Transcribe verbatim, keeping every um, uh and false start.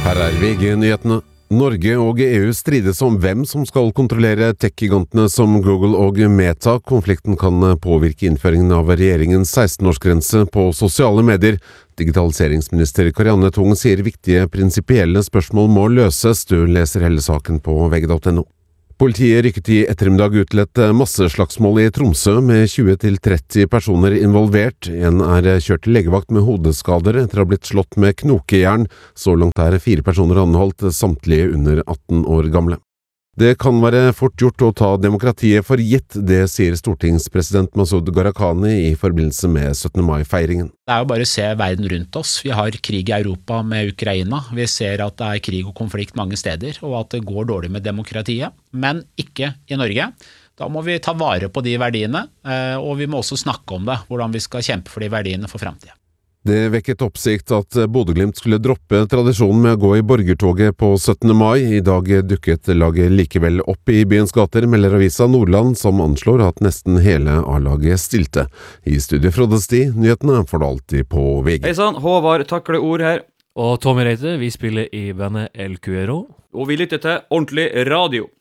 Her er V G-nyhetene. Norge og E U strides om hvem som skal kontrollere tech-gigantene som Google og Meta. Konflikten kan påvirke innføringen av regjeringens seksten-årsgrense på sosiale medier. Digitaliseringsminister Karianne Tung sier viktige prinsipielle spørsmål må løses. Du leser hele saken på V G punktum no. Politiet rykket i ettermiddag ut til et masseslagsmål i Tromsø med tjue til tretti personer involvert. En er kjørt til legevakt med hodeskader etter å ha blitt slått med knokejern. Så langt er fire personer anholdt, samtlige under atten år gamle. Det kan være fort gjort å ta demokratiet for gitt, det sier stortingspresident Masud Gharahkhani i forbindelse med syttende mai-feiringen. Det er jo bare å se verden rundt oss. Vi har krig i Europa med Ukraina. Vi ser at det er krig og konflikt mange steder, og at det går dårlig med demokratiet, men ikke i Norge. Da må vi ta vare på de verdiene, og vi må også snakke om det, hvordan vi skal kjempe for de verdiene for fremtiden. Det vekket oppsikt at Bodø/Glimt skulle droppe tradisjonen med å gå i borgertoget på syttende mai. I dag dukket laget likevel opp i byens gater, melder avisa Nordland, som anslår at nesten hele A-laget stilte. I studio Frode Sti, nyhetene får du alltid på V G. Hei sann, Håvard takler ord her. Og Tommy Reite, vi spiller i bandet El Cuero. Og vi lytter til ordentlig radio.